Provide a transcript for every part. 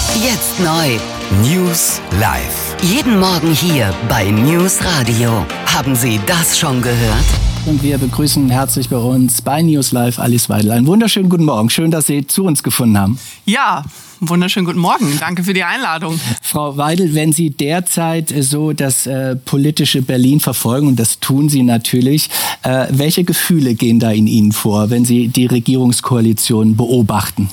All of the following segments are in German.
Jetzt neu. News live. Jeden Morgen hier bei News Radio. Haben Sie das schon gehört? Und wir begrüßen herzlich bei uns bei News Live Alice Weidel. Einen wunderschönen guten Morgen. Schön, dass Sie zu uns gefunden haben. Ja, wunderschönen guten Morgen. Danke für die Einladung. Frau Weidel, wenn Sie derzeit so das politische Berlin verfolgen, und das tun Sie natürlich, welche Gefühle gehen da in Ihnen vor, wenn Sie die Regierungskoalition beobachten?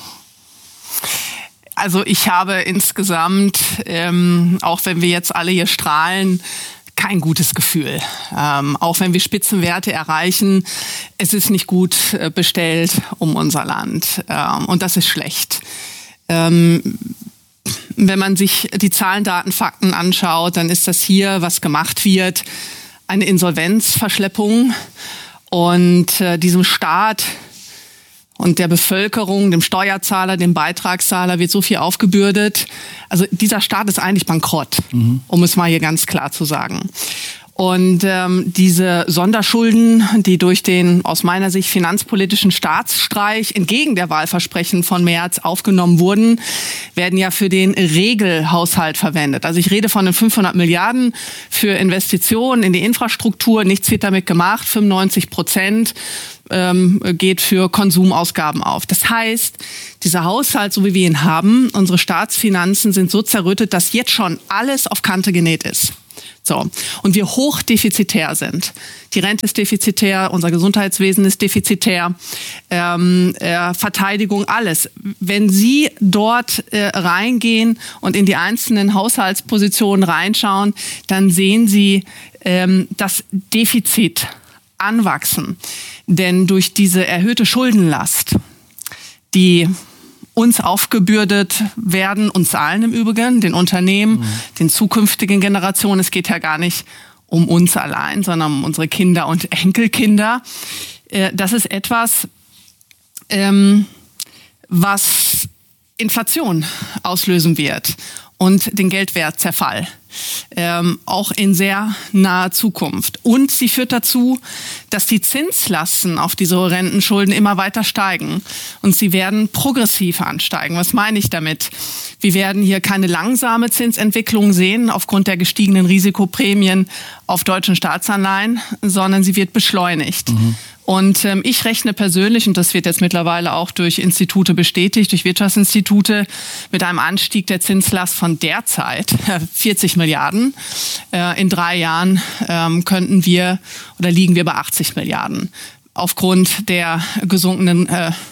Also ich habe insgesamt, auch wenn wir jetzt alle hier strahlen, kein gutes Gefühl. Auch wenn wir Spitzenwerte erreichen, es ist nicht gut bestellt um unser Land. Und das ist schlecht. Wenn man sich die Zahlen, Daten, Fakten anschaut, dann ist das hier, was gemacht wird, eine Insolvenzverschleppung. Und diesem Staat und der Bevölkerung, dem Steuerzahler, dem Beitragszahler wird so viel aufgebürdet. Also dieser Staat ist eigentlich bankrott, um es mal hier ganz klar zu sagen. Und diese Sonderschulden, die durch den aus meiner Sicht finanzpolitischen Staatsstreich entgegen der Wahlversprechen von Merz aufgenommen wurden, werden ja für den Regelhaushalt verwendet. Also ich rede von den 500 Milliarden für Investitionen in die Infrastruktur. Nichts wird damit gemacht. 95% geht für Konsumausgaben auf. Das heißt, dieser Haushalt, so wie wir ihn haben, unsere Staatsfinanzen sind so zerrüttet, dass jetzt schon alles auf Kante genäht ist. So. Und wir hochdefizitär sind. Die Rente ist defizitär, unser Gesundheitswesen ist defizitär, Verteidigung, alles. Wenn Sie dort reingehen und in die einzelnen Haushaltspositionen reinschauen, dann sehen Sie das Defizit anwachsen. Denn durch diese erhöhte Schuldenlast, die uns aufgebürdet werden, uns allen im Übrigen, den Unternehmen, den zukünftigen Generationen. Es geht ja gar nicht um uns allein, sondern um unsere Kinder und Enkelkinder. Das ist etwas, was Inflation auslösen wird und den Geldwertzerfall, auch in sehr naher Zukunft. Und sie führt dazu, dass die Zinslasten auf diese horrenden Schulden immer weiter steigen. Und sie werden progressiv ansteigen. Was meine ich damit? Wir werden hier keine langsame Zinsentwicklung sehen aufgrund der gestiegenen Risikoprämien auf deutschen Staatsanleihen, sondern sie wird beschleunigt. Und ich rechne persönlich, und das wird jetzt mittlerweile auch durch Institute bestätigt, durch Wirtschaftsinstitute, mit einem Anstieg der Zinslast von derzeit 40 Milliarden. In 3 Jahren könnten wir oder liegen wir bei 80 Milliarden. Aufgrund der gesunkenen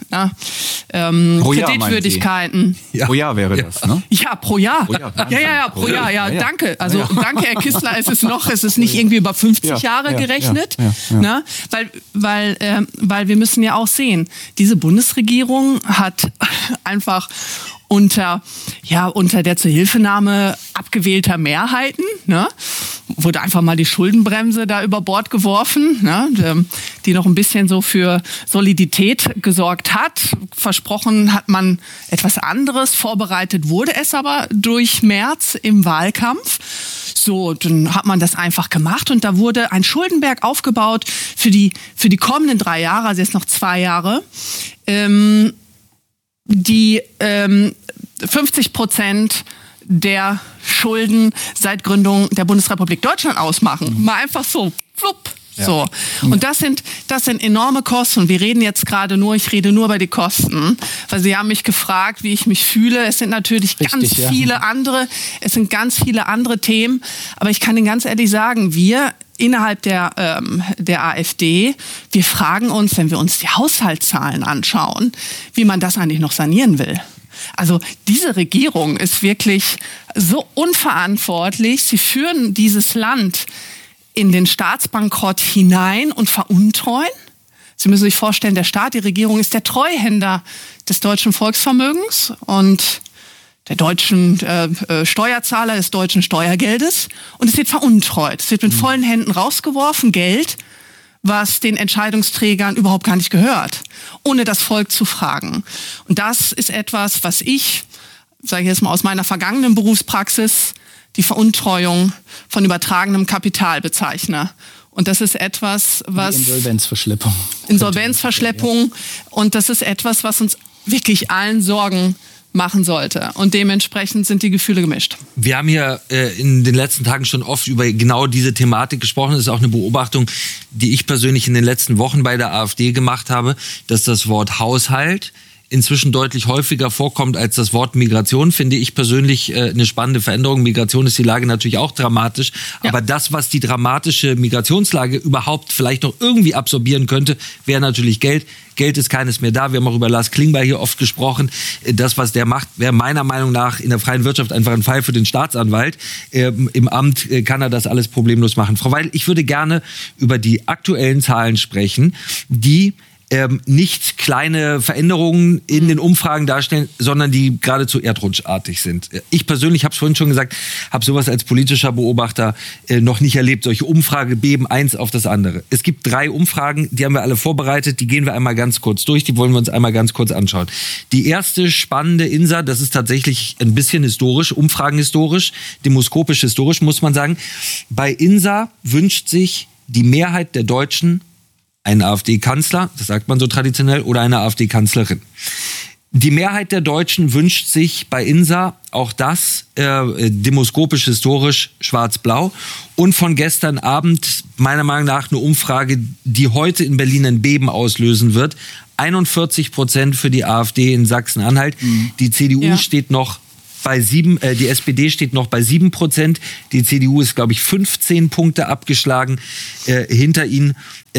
Kreditwürdigkeiten. Pro Jahr wäre das, ne? Ja, pro Jahr. Pro Jahr. Ja, danke. Also danke, Herr Kissler, es ist nicht irgendwie über 50 Jahre gerechnet. Ne? Weil wir müssen ja auch sehen, diese Bundesregierung hat einfach unter der Zuhilfenahme abgewählter Mehrheiten, ne, wurde einfach mal die Schuldenbremse da über Bord geworfen, ne, die noch ein bisschen so für Solidität gesorgt hat. Versprochen hat man etwas anderes, vorbereitet wurde es aber durch Merz im Wahlkampf. So, dann hat man das einfach gemacht und da wurde ein Schuldenberg aufgebaut für die kommenden 3 Jahre, also jetzt noch 2 Jahre, die 50% der Schulden seit Gründung der Bundesrepublik Deutschland ausmachen. Mal einfach so, flupp. Ja. So. Und das sind enorme Kosten. Und ich rede nur über die Kosten, weil Sie haben mich gefragt, wie ich mich fühle. Es sind natürlich ganz viele andere Themen. Aber ich kann Ihnen ganz ehrlich sagen, wir innerhalb der AfD, wir fragen uns, wenn wir uns die Haushaltszahlen anschauen, wie man das eigentlich noch sanieren will. Also diese Regierung ist wirklich so unverantwortlich. Sie führen dieses Land in den Staatsbankrott hinein und veruntreuen. Sie müssen sich vorstellen, der Staat, die Regierung ist der Treuhänder des deutschen Volksvermögens und der deutschen Steuerzahler, des deutschen Steuergeldes. Und es wird veruntreut. Es wird mit vollen Händen rausgeworfen, Geld, was den Entscheidungsträgern überhaupt gar nicht gehört, ohne das Volk zu fragen. Und das ist etwas, was ich, sage ich jetzt mal aus meiner vergangenen Berufspraxis, die Veruntreuung von übertragenem Kapital bezeichne. Und das ist etwas, was... Insolvenzverschleppung. Und das ist etwas, was uns wirklich allen Sorgen machen sollte. Und dementsprechend sind die Gefühle gemischt. Wir haben hier in den letzten Tagen schon oft über genau diese Thematik gesprochen. Das ist auch eine Beobachtung, die ich persönlich in den letzten Wochen bei der AfD gemacht habe, dass das Wort Haushalt inzwischen deutlich häufiger vorkommt als das Wort Migration, finde ich persönlich eine spannende Veränderung. Migration ist die Lage natürlich auch dramatisch, aber das, was die dramatische Migrationslage überhaupt vielleicht noch irgendwie absorbieren könnte, wäre natürlich Geld. Geld ist keines mehr da. Wir haben auch über Lars Klingbeil hier oft gesprochen. Das, was der macht, wäre meiner Meinung nach in der freien Wirtschaft einfach ein Fall für den Staatsanwalt. Im Amt kann er das alles problemlos machen. Frau Weidel, ich würde gerne über die aktuellen Zahlen sprechen, die nicht kleine Veränderungen in den Umfragen darstellen, sondern die geradezu erdrutschartig sind. Ich persönlich, habe es vorhin schon gesagt, habe sowas als politischer Beobachter noch nicht erlebt. Solche Umfragebeben, eins auf das andere. Es gibt 3 Umfragen, die haben wir alle vorbereitet, die gehen wir einmal ganz kurz durch, die wollen wir uns einmal ganz kurz anschauen. Die erste spannende INSA, das ist tatsächlich ein bisschen historisch, umfragenhistorisch, demoskopisch historisch, muss man sagen. Bei INSA wünscht sich die Mehrheit der Deutschen einen AfD-Kanzler, das sagt man so traditionell, oder eine AfD-Kanzlerin. Die Mehrheit der Deutschen wünscht sich bei INSA auch das, demoskopisch historisch schwarz-blau. Und von gestern Abend, meiner Meinung nach, eine Umfrage, die heute in Berlin ein Beben auslösen wird. 41% für die AfD in Sachsen-Anhalt. Die CDU steht noch bei 7, die SPD steht noch bei 7%. Die CDU ist, glaube ich, 15 Punkte abgeschlagen hinter ihnen.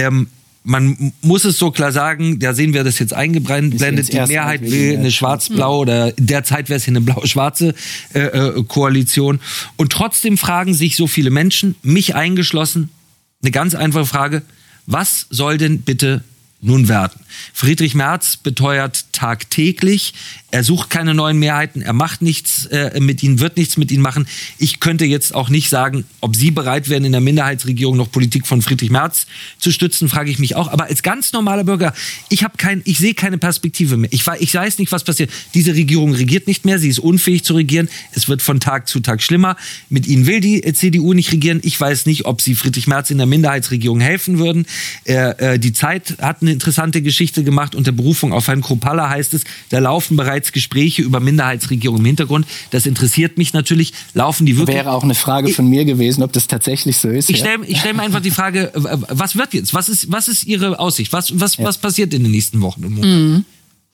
Man muss es so klar sagen, da sehen wir das jetzt eingeblendet, die Mehrheit will eine schwarz-blau oder derzeit wäre es hier eine blau-schwarze Koalition. Und trotzdem fragen sich so viele Menschen, mich eingeschlossen, eine ganz einfache Frage: Was soll denn bitte nun werden? Friedrich Merz beteuert tagtäglich, er sucht keine neuen Mehrheiten, er macht nichts mit ihnen, wird nichts mit ihnen machen. Ich könnte jetzt auch nicht sagen, ob Sie bereit wären, in der Minderheitsregierung noch Politik von Friedrich Merz zu stützen, frage ich mich auch. Aber als ganz normaler Bürger, ich sehe keine Perspektive mehr. Ich weiß nicht, was passiert. Diese Regierung regiert nicht mehr, sie ist unfähig zu regieren. Es wird von Tag zu Tag schlimmer. Mit ihnen will die CDU nicht regieren. Ich weiß nicht, ob sie Friedrich Merz in der Minderheitsregierung helfen würden. Die Zeit hat eine interessante Geschichte gemacht. Unter Berufung auf Herrn Kruppalla heißt es, da laufen bereits Gespräche über Minderheitsregierung im Hintergrund. Das interessiert mich natürlich. Laufen die wirklich? Wäre auch eine Frage von mir gewesen, ob das tatsächlich so ist. Ich stelle mir einfach die Frage, was wird jetzt? Was ist Ihre Aussicht? Was passiert in den nächsten Wochen und Monaten?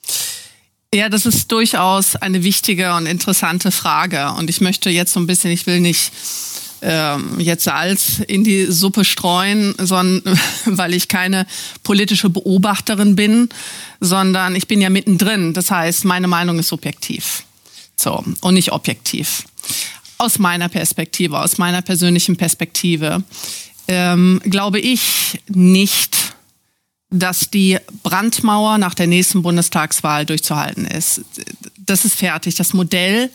Ja, das ist durchaus eine wichtige und interessante Frage. Und ich möchte jetzt so ein bisschen, ich will nicht jetzt Salz in die Suppe streuen, sondern weil ich keine politische Beobachterin bin, sondern ich bin ja mittendrin. Das heißt, meine Meinung ist subjektiv und nicht objektiv. Aus meiner Perspektive, aus meiner persönlichen Perspektive, glaube ich nicht, dass die Brandmauer nach der nächsten Bundestagswahl durchzuhalten ist. Das ist fertig. Das Modell,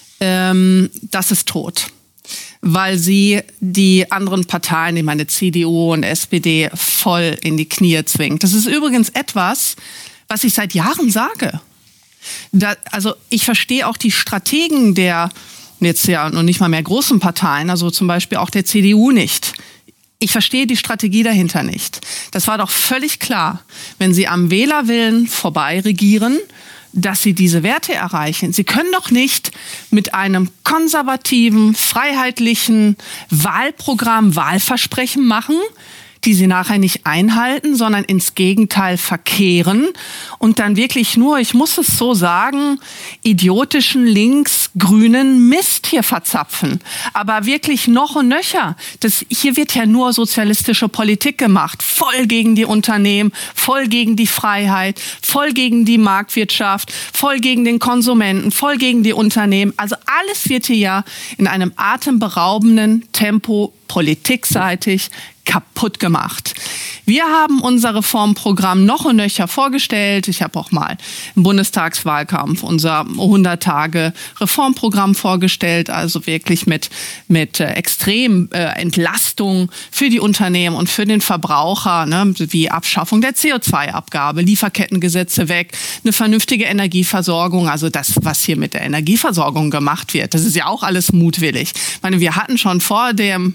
das ist tot. Weil sie die anderen Parteien, ich meine CDU und SPD, voll in die Knie zwingt. Das ist übrigens etwas, was ich seit Jahren sage. Also ich verstehe auch die Strategen der jetzt ja noch nicht mal mehr großen Parteien, also zum Beispiel auch der CDU nicht. Ich verstehe die Strategie dahinter nicht. Das war doch völlig klar, wenn sie am Wählerwillen vorbei regieren, dass sie diese Werte erreichen. Sie können doch nicht mit einem konservativen, freiheitlichen Wahlprogramm Wahlversprechen machen, die sie nachher nicht einhalten, sondern ins Gegenteil verkehren und dann wirklich nur, ich muss es so sagen, idiotischen links-grünen Mist hier verzapfen. Aber wirklich noch und nöcher. Hier wird ja nur sozialistische Politik gemacht. Voll gegen die Unternehmen, voll gegen die Freiheit, voll gegen die Marktwirtschaft, voll gegen den Konsumenten, voll gegen die Unternehmen. Also alles wird hier ja in einem atemberaubenden Tempo politikseitig kaputt gemacht. Wir haben unser Reformprogramm noch und nöcher vorgestellt. Ich habe auch mal im Bundestagswahlkampf unser 100-Tage-Reformprogramm vorgestellt, also wirklich mit extrem Entlastung für die Unternehmen und für den Verbraucher, ne, wie Abschaffung der CO2-Abgabe, Lieferkettengesetze weg, eine vernünftige Energieversorgung, also das, was hier mit der Energieversorgung gemacht wird, das ist ja auch alles mutwillig. Ich meine, wir hatten schon vor dem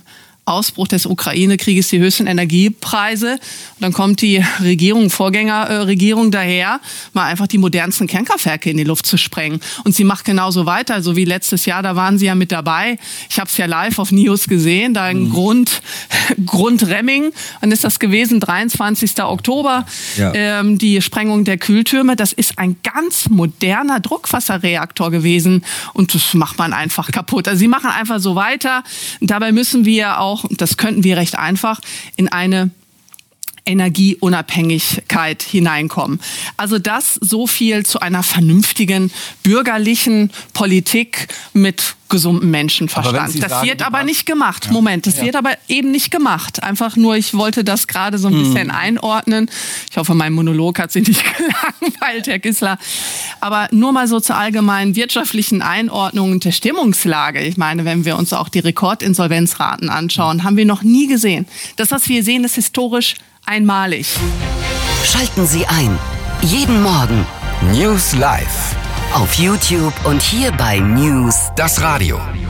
Ausbruch des Ukraine-Krieges die höchsten Energiepreise. Und dann kommt die Vorgängerregierung daher, mal einfach die modernsten Kernkraftwerke in die Luft zu sprengen. Und sie macht genauso weiter, so wie letztes Jahr, da waren sie ja mit dabei. Ich habe es ja live auf News gesehen, da in Grundremming, wann ist das gewesen? 23. Oktober, die Sprengung der Kühltürme. Das ist ein ganz moderner Druckwasserreaktor gewesen und das macht man einfach kaputt. Also sie machen einfach so weiter. Und dabei müssen wir auch, das könnten wir recht einfach, in eine Energieunabhängigkeit hineinkommen. Also das so viel zu einer vernünftigen bürgerlichen Politik mit gesundem Menschenverstand. Das wird aber nicht gemacht. Moment, das wird aber eben nicht gemacht. Einfach nur, ich wollte das gerade so ein bisschen einordnen. Ich hoffe, mein Monolog hat Sie nicht gelangweilt, Herr Kissler. Aber nur mal so zur allgemeinen wirtschaftlichen Einordnung der Stimmungslage. Ich meine, wenn wir uns auch die Rekordinsolvenzraten anschauen, haben wir noch nie gesehen. Das, was wir sehen, ist historisch einmalig. Schalten Sie ein. Jeden Morgen. News Live. Auf YouTube und hier bei News. Das Radio.